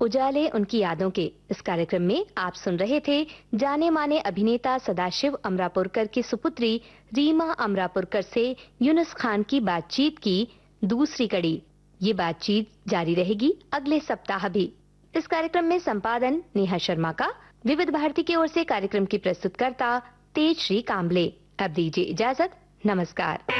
उजाले उनकी यादों के इस कार्यक्रम में आप सुन रहे थे जाने माने अभिनेता सदाशिव अमरापुरकर की सुपुत्री रीमा अमरापुरकर से यूनुस खान की बातचीत की दूसरी कड़ी। ये बातचीत जारी रहेगी अगले सप्ताह भी। इस कार्यक्रम में संपादन नेहा शर्मा का। विविध भारती की ओर से कार्यक्रम की प्रस्तुतकर्ता तेजश्री कांबले। अब दीजिए इजाजत। नमस्कार।